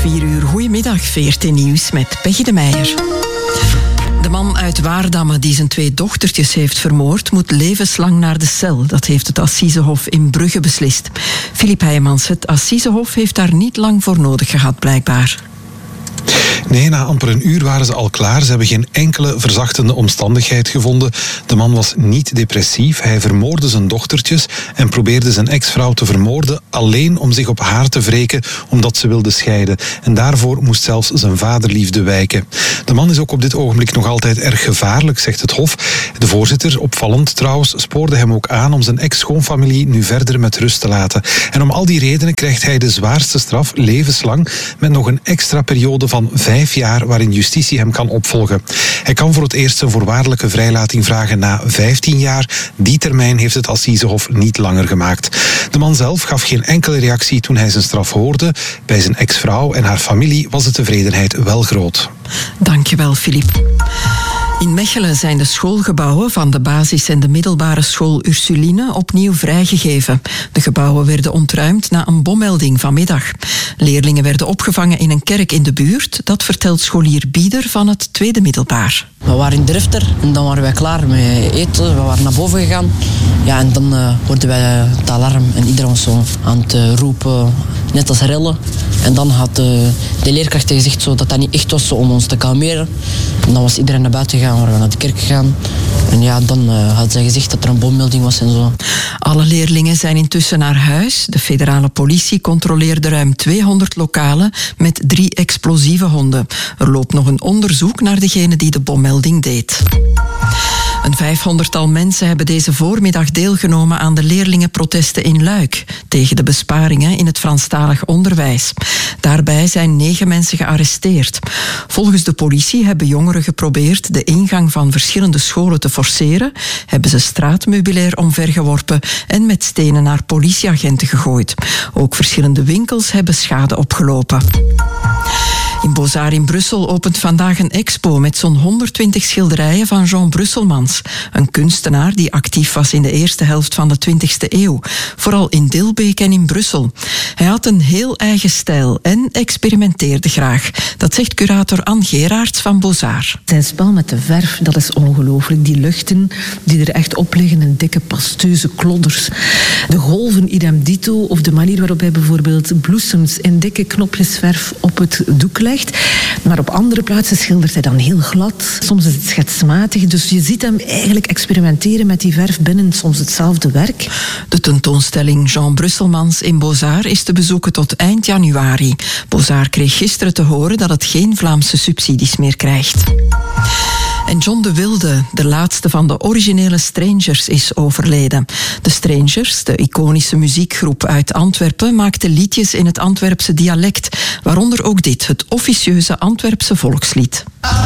4 uur. Goedemiddag, VRT Nieuws met Peggy de Meijer. De man uit Waardamme die zijn 2 dochtertjes heeft vermoord, moet levenslang naar de cel. Dat heeft het Assisehof in Brugge beslist. Filip Heijmans, het Assisehof heeft daar niet lang voor nodig gehad, blijkbaar. Nee, na amper een uur waren ze al klaar. Ze hebben geen enkele verzachtende omstandigheid gevonden. De man was niet depressief. Hij vermoordde zijn dochtertjes en probeerde zijn ex-vrouw te vermoorden alleen om zich op haar te wreken omdat ze wilde scheiden. En daarvoor moest zelfs zijn vaderliefde wijken. De man is ook op dit ogenblik nog altijd erg gevaarlijk, zegt het Hof. De voorzitter, opvallend trouwens, spoorde hem ook aan om zijn ex-schoonfamilie nu verder met rust te laten. En om al die redenen krijgt hij de zwaarste straf, levenslang, met nog een extra periode van 5 jaar waarin justitie hem kan opvolgen. Hij kan voor het eerst zijn voorwaardelijke vrijlating vragen na 15 jaar. Die termijn heeft het Assisehof niet langer gemaakt. De man zelf gaf geen enkele reactie toen hij zijn straf hoorde. Bij zijn ex-vrouw en haar familie was de tevredenheid wel groot. Dankjewel, Filip. In Mechelen zijn de schoolgebouwen van de basis- en de middelbare school Ursuline opnieuw vrijgegeven. De gebouwen werden ontruimd na een bommelding vanmiddag. Leerlingen werden opgevangen in een kerk in de buurt. Dat vertelt scholier Bieder van het tweede middelbaar. We waren in Drifter en dan waren wij klaar met eten. We waren naar boven gegaan. Ja, en dan hoorden wij het alarm en iedereen was zo aan het roepen, net als rellen. En dan had de leerkracht gezegd zo dat dat niet echt was zo om ons te kalmeren. En dan was iedereen naar buiten gegaan, waren we naar de kerk gegaan. En ja, dan had zij gezegd dat er een bommelding was en zo. Alle leerlingen zijn intussen naar huis. De federale politie controleerde ruim 200 lokalen met 3 explosieve honden. Er loopt nog een onderzoek naar degene die de bommelding deed. Een 500-tal mensen hebben deze voormiddag deelgenomen aan de leerlingenprotesten in Luik tegen de besparingen in het Franstalig onderwijs. Daarbij zijn 9 mensen gearresteerd. Volgens de politie hebben jongeren geprobeerd de ingang van verschillende scholen te forceren, hebben ze straatmeubilair omvergeworpen en met stenen naar politieagenten gegooid. Ook verschillende winkels hebben schade opgelopen. In Bozar in Brussel opent vandaag een expo met zo'n 120 schilderijen van Jean Brusselmans, een kunstenaar die actief was in de eerste helft van de 20e eeuw, vooral in Dilbeek en in Brussel. Hij had een heel eigen stijl en experimenteerde graag. Dat zegt curator Anne Geraerts van Bozar. Zijn spel met de verf, dat is ongelooflijk. Die luchten die er echt op liggen in dikke pasteuze klodders. De golven idem dito, of de manier waarop hij bijvoorbeeld bloesems in dikke knopjes verf op het doek legt. Maar op andere plaatsen schildert hij dan heel glad. Soms is het schetsmatig, dus je ziet hem eigenlijk experimenteren met die verf binnen soms hetzelfde werk. De tentoonstelling Jean Brusselmans in Bozar is te bezoeken tot eind januari. Bozar kreeg gisteren te horen dat het geen Vlaamse subsidies meer krijgt. En John de Wilde, de laatste van de originele Strangers, is overleden. De Strangers, de iconische muziekgroep uit Antwerpen, maakte liedjes in het Antwerpse dialect, waaronder ook dit, het officieuze Antwerpse volkslied.